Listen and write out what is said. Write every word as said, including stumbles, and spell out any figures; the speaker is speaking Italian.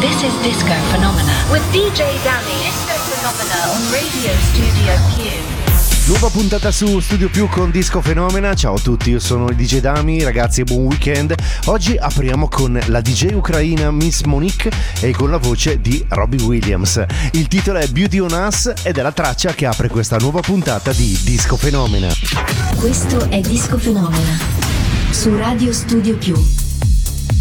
This is Disco Phenomena with D J Dami. Disco Phenomena on Radio Studio Più. Nuova puntata su Studio Più con Disco Phenomena. Ciao a tutti, io sono il D J Dami, ragazzi, e buon weekend. Oggi apriamo con la D J ucraina Miss Monique e con la voce di Robbie Williams. Il titolo è Beauty on Us ed è la traccia che apre questa nuova puntata di Disco Phenomena. Questo è Disco Phenomena su Radio Studio Più.